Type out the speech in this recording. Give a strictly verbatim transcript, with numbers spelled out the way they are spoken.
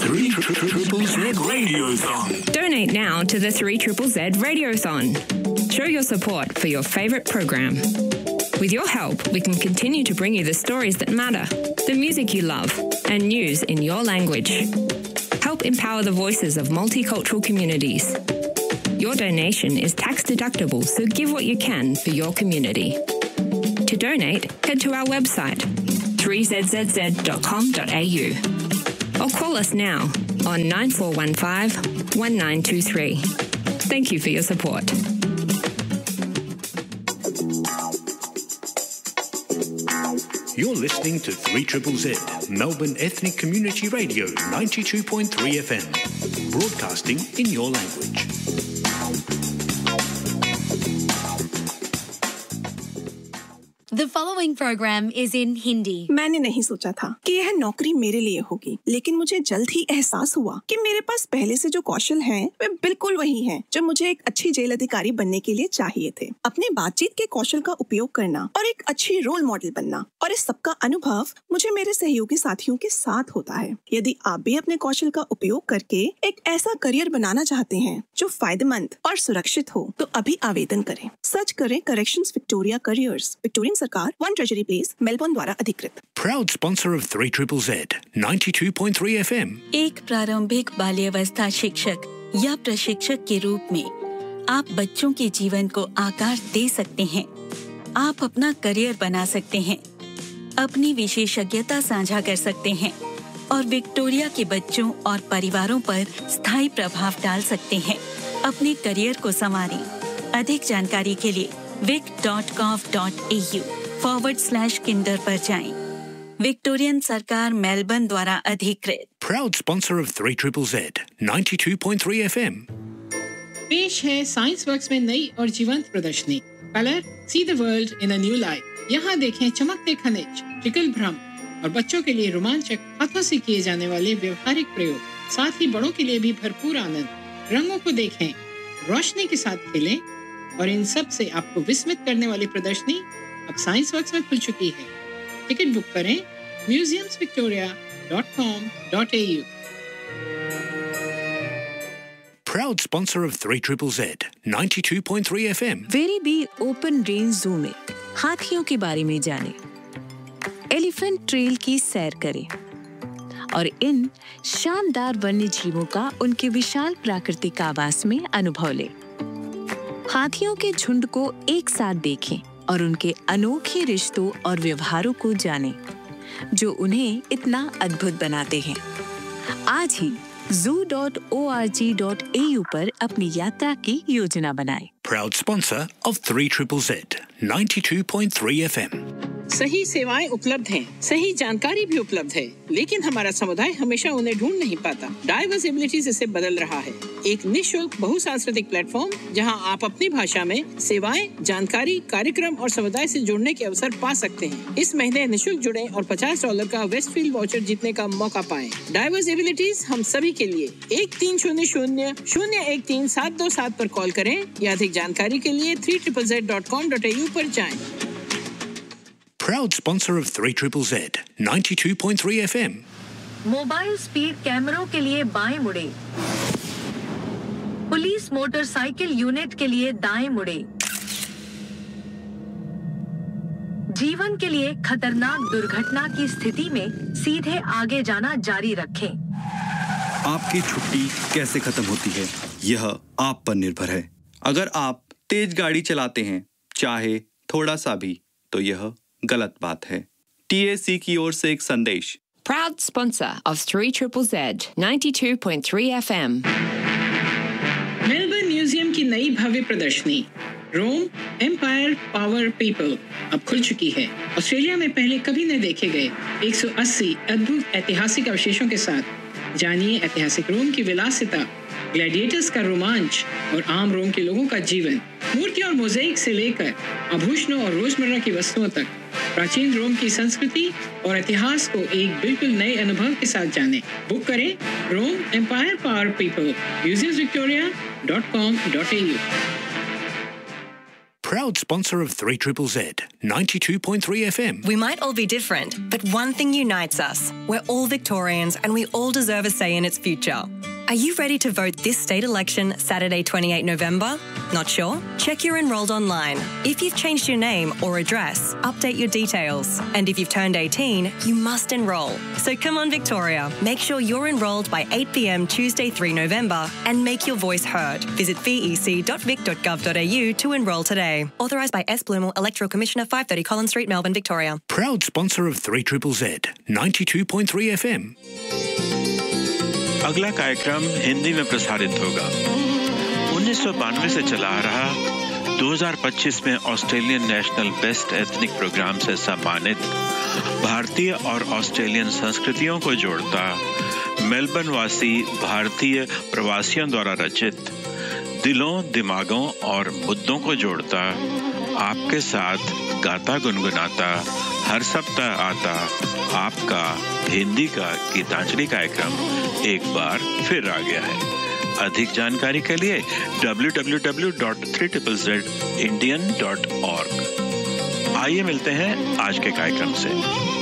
three triple Z Radiothon. Donate now to the three triple Z Radiothon. Show your support for your favourite program. With your help, we can continue to bring you the stories that matter, the music you love, and news in your language. Help empower the voices of multicultural communities. Your donation is tax deductible, so give what you can for your community. To donate, head to our website, three z z z dot com dot a u, or call us now on nine four one five, one nine two three. Thank you for your support. You're listening to three triple Z, Melbourne Ethnic Community Radio, ninety-two point three F M, broadcasting in your language. The following program is in Hindi. मैंने नहीं सोचा था कि यह नौकरी मेरे लिए होगी, लेकिन मुझे जल्द ही एहसास हुआ कि मेरे पास पहले से जो कौशल हैं, वे बिल्कुल वही हैं जो मुझे एक अच्छी जेल अधिकारी बनने के लिए चाहिए थे। अपने बातचीत के कौशल का उपयोग करना और एक अच्छी रोल मॉडल बनना, और इस सबका अनुभव मुझे मेरे सहयोगी साथियों के साथ होता है। यदि आप भी अपने कौशल का उपयोग करके एक ऐसा करियर बनाना चाहते हैं जो फायदेमंद और सुरक्षित हो, तो अभी आवेदन करें। सर्च करें करेक्शंस विक्टोरिया करियर्स, विक्टोरियन सरकार, वन ट्रेजरी प्लेस, मेलबोर्न द्वारा अधिकृत। Proud sponsor of three triple Z, ninety-two point three F M. एक प्रारंभिक बाल्यावस्था शिक्षक या प्रशिक्षक के रूप में आप बच्चों के जीवन को आकार दे सकते हैं। आप अपना करियर बना सकते हैं, अपनी विशेषज्ञता साझा कर सकते हैं और विक्टोरिया के बच्चों और परिवारों पर स्थायी प्रभाव डाल सकते हैं। अपने करियर को संवारें। अधिक जानकारी के लिए vic dot gov dot a u forward slash Kinder पर जाएं। विक्टोरियन सरकार मेलबर्न द्वारा अधिकृत। Proud sponsor of three triple Z, ninety-two point three F M. पेश है साइंस वर्क्स में नई और जीवंत प्रदर्शनी colour see the world in a new light. यहाँ देखें चमकते खनिज, ट्रिकल भ्रम और बच्चों के लिए रोमांचक हाथों से किए जाने वाले व्यवहारिक प्रयोग, साथ ही बड़ों के लिए भी भरपूर आनंद। रंगों को देखें, रोशनी के साथ खेलें और इन सब से आपको विस्मित करने वाली प्रदर्शनी अब साइंस वर्क्स में खुल चुकी है। टिकट बुक करें museums victoria dot com dot a u. Proud sponsor of three triple Z, ninety-two point three F M. Very be open range जू में हाथियों के बारे में जानें, एलिफेंट ट्रेल की सैर करें और इन शानदार वन्य जीवों का उनके विशाल प्राकृतिक आवास में अनुभव लें। हाथियों के झुंड को एक साथ देखें और उनके अनोखे रिश्तों और व्यवहारों को जानें, जो उन्हें इतना अद्भुत बनाते हैं। आज ही zoo dot org dot a u पर अपनी यात्रा की योजना बनाएं। Proud sponsor of three triple Z, ninety-two point three F M. सही सेवाएं उपलब्ध हैं, सही जानकारी भी उपलब्ध है, लेकिन हमारा समुदाय हमेशा उन्हें ढूंढ नहीं पाता। डाइवर्स एबिलिटीज इसे बदल रहा है। एक निःशुल्क बहुसांस्कृतिक प्लेटफॉर्म जहां आप अपनी भाषा में सेवाएं, जानकारी, कार्यक्रम और समुदाय से जुड़ने के अवसर पा सकते हैं। इस महीने निःशुल्क जुड़ें और पचास डॉलर का वेस्टफील्ड वाउचर जीतने का मौका पाएं। डाइवर्स एबिलिटीज हम सभी के लिए। एक तीन शून्य शून्य शून्य एक तीन सात दो सात पर कॉल करें या अधिक जानकारी के लिए three z z z dot com dot a u पर जाएं। Proud sponsor of three triple Z, ninety-two point three F M. Mobile speed कैमरों के लिए बाएं मुड़े, पुलिस मोटरसाइकिल यूनिट के लिए दाएं मुड़े। जीवन के लिए खतरनाक दुर्घटना की स्थिति में सीधे आगे जाना जारी रखें। आपकी छुट्टी कैसे खत्म होती है, यह आप पर निर्भर है। अगर आप तेज गाड़ी चलाते हैं, चाहे थोड़ा सा भी, तो यह गलत बात है। टी ए सी की ओर से एक संदेश। Proud sponsor of three triple Z, ninety-two point three F M. Melbourne museum की नई भव्य प्रदर्शनी रोम एम्पायर पावर पीपल अब खुल चुकी है। ऑस्ट्रेलिया में पहले कभी न देखे गए एक सौ अस्सी अद्भुत ऐतिहासिक अवशेषों के साथ जानिए ऐतिहासिक रोम की विलासिता, ग्लैडिएटर्स का रोमांच और आम रोम के लोगों का जीवन। मूर्तियों और मोज़ेक से लेकर आभूषणों और रोजमर्रा की वस्तुओं तक प्राचीन रोम की संस्कृति और इतिहास को एक बिल्कुल नए अनुभव के साथ जानें। बुक करें रोम empire power people, museums victoria dot com dot a u। proud sponsor of three triple Z, ninety-two point three F M. We might all be different, but one thing unites us. We're all Victorians and we all deserve a say in its future. Are you ready to vote this state election Saturday, twenty-eighth November? Not sure? Check you're enrolled online. If you've changed your name or address, update your details. And if you've turned eighteen, you must enrol. So come on, Victoria. Make sure you're enrolled by eight p m Tuesday, the third of November and make your voice heard. Visit v e c dot vic dot gov dot a u to enrol today. Authorised by S. Bloomer, Electoral Commissioner, five thirty Collins Street, Melbourne, Victoria. Proud sponsor of three triple Z, ninety-two point three F M. अगला कार्यक्रम हिंदी में प्रसारित होगा। उन्नीस सौ बानवे से चला आ रहा दो हज़ार पच्चीस में Australian national best ethnic programme से सम्मानित भारतीय और ऑस्ट्रेलियन संस्कृतियों को जोड़ता मेलबर्न वासी भारतीय प्रवासियों द्वारा रचित दिलों, दिमागों और मुद्दों को जोड़ता आपके साथ गाता गुनगुनाता हर सप्ताह आता आपका हिंदी का गीतांजलि कार्यक्रम एक बार फिर आ गया है। अधिक जानकारी के लिए W W W dot three triple Z Indian dot org. आइए मिलते हैं आज के कार्यक्रम से।